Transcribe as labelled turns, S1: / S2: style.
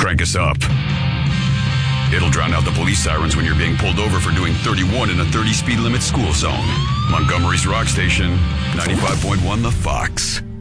S1: Crank us up. It'll drown out the police sirens when you're being pulled over for doing 31 in a 30 speed limit school zone. Montgomery's Rock Station, 95.1 The Fox.